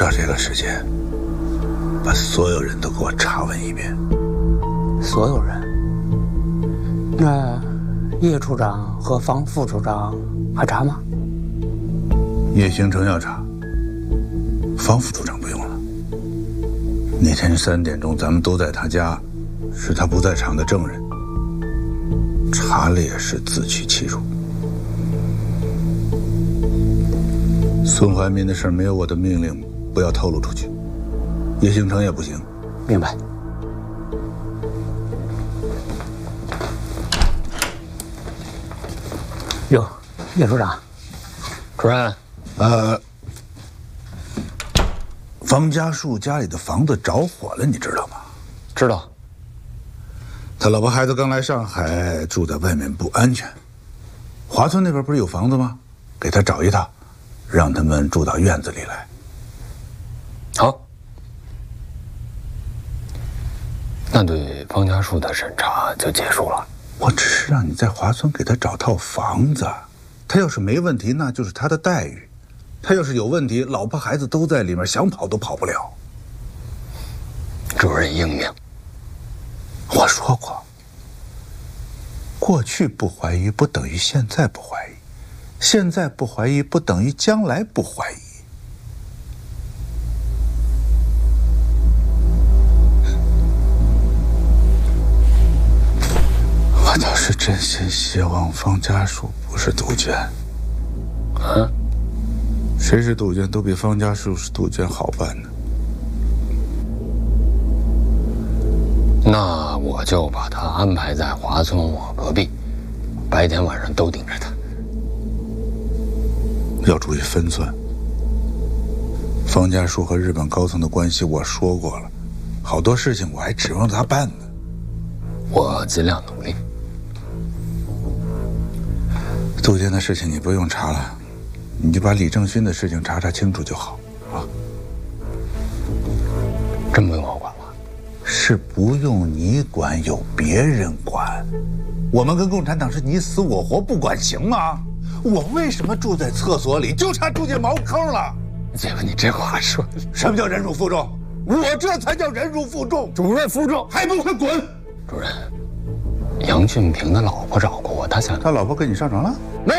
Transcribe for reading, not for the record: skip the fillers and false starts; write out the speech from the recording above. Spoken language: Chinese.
照这个时间，把所有人都给我查问一遍。 所有人？那叶处长和方副处长还查吗？ 叶星辰要查，方副处长不用了。那天3点钟，咱们都在他家，是他不在场的证人，查了也是自取其辱。孙怀民的事没有我的命令，不要透露出去。叶星辰也不行。 明白。哟，叶处长， 主任， 方家树家里的房子着火了，你知道吗？ 知道。 他老婆孩子刚来上海，住在外面不安全。华村那边不是有房子吗？给他找一套，让他们住到院子里来。 好。那对方家树的审查就结束了。 我只是让你在华村给他找套房子，他要是没问题，那就是他的待遇；他要是有问题，老婆孩子都在里面，想跑都跑不了。 主任英明。 我说过，过去不怀疑不等于现在不怀疑，现在不怀疑不等于将来不怀疑。我倒是真心希望方家树不是杜鹃。 啊？ 谁是杜鹃都比方家树是杜鹃好办呢。 那我就把他安排在华村我隔壁，白天晚上都盯着他。 要注意分寸。方家树和日本高层的关系我说过了，好多事情我还指望他办呢。 我尽量努力。 杜鹃的事情你不用查了，你就把李正勋的事情查清楚就好啊。 真不用我管了？ 是不用你管，有别人管。我们跟共产党是你死我活，不管行吗？我为什么住在厕所里，就差住进茅坑了？ 姐夫，你这话说的， 什么叫忍辱负重？我这才叫忍辱负重。 主任负重， 还不快滚！ 主任，杨俊平的老婆找过我，他想他老婆跟你上床了？ 没有。